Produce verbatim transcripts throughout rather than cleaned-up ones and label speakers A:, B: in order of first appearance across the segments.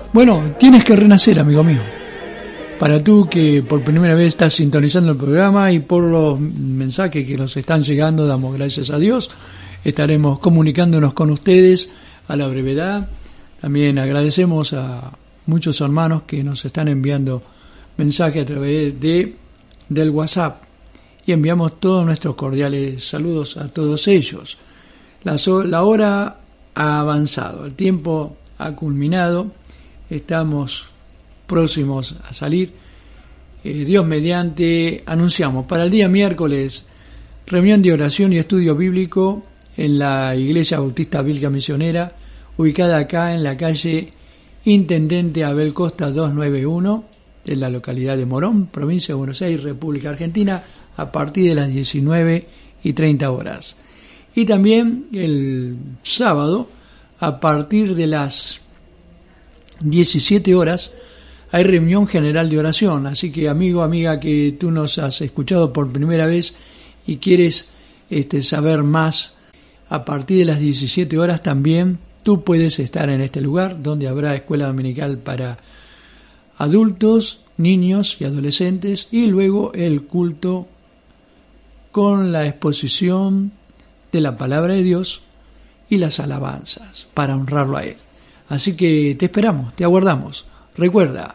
A: Bueno, tienes que renacer, amigo mío. Para tú que por primera vez estás sintonizando el programa y por los mensajes que nos están llegando, damos gracias a Dios. Estaremos comunicándonos con ustedes a la brevedad. También agradecemos a muchos hermanos que nos están enviando mensajes a través de del WhatsApp y enviamos todos nuestros cordiales saludos a todos ellos. La, so, la hora ha avanzado, el tiempo ha culminado, estamos próximos a salir. Eh, Dios mediante, anunciamos para el día miércoles reunión de oración y estudio bíblico en la Iglesia Bautista Bíblica Misionera, ubicada acá en la calle Intendente Abel Costa doscientos noventa y uno, en la localidad de Morón, provincia de Buenos Aires, República Argentina, a partir de las diecinueve y treinta horas. Y también el sábado, a partir de las diecisiete horas, hay reunión general de oración. Así que, amigo, amiga, que tú nos has escuchado por primera vez y quieres este, saber más, a partir de las diecisiete horas también tú puedes estar en este lugar, donde habrá escuela dominical para adultos, niños y adolescentes, y luego el culto con la exposición de la palabra de Dios y las alabanzas para honrarlo a Él. Así que te esperamos, te aguardamos. Recuerda,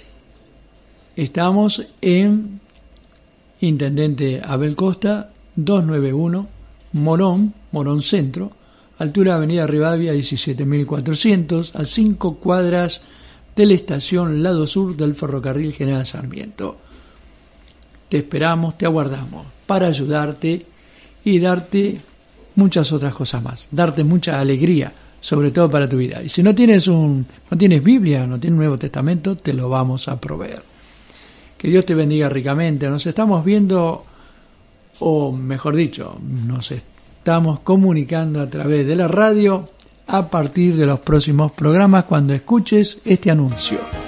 A: estamos en Intendente Abel Costa doscientos noventa y uno, Morón, Morón Centro, altura Avenida Rivadavia diecisiete mil cuatrocientos, a cinco cuadras de la estación Lado Sur del Ferrocarril General Sarmiento. Te esperamos, te aguardamos para ayudarte y darte muchas otras cosas más, darte mucha alegría, sobre todo para tu vida. Y si no tienes un, no tienes Biblia, no tienes un Nuevo Testamento, te lo vamos a proveer. Que Dios te bendiga ricamente. Nos estamos viendo, o mejor dicho, nos estamos comunicando a través de la radio a partir de los próximos programas cuando escuches este anuncio.